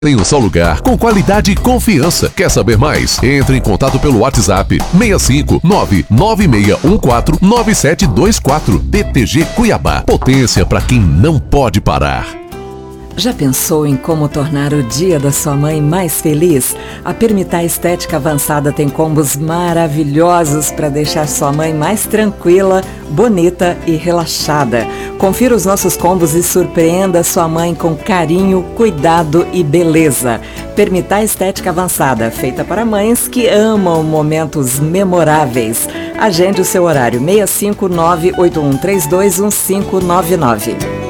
Em um só lugar, com qualidade e confiança. Quer saber mais? Entre em contato pelo WhatsApp 65996149724. BTG Cuiabá. Potência para quem não pode parar. Já pensou em como tornar o dia da sua mãe mais feliz? A Permitar Estética Avançada tem combos maravilhosos para deixar sua mãe mais tranquila, bonita e relaxada. Confira os nossos combos e surpreenda sua mãe com carinho, cuidado e beleza. Permitar Estética Avançada, feita para mães que amam momentos memoráveis. Agende o seu horário 659-8132-1599.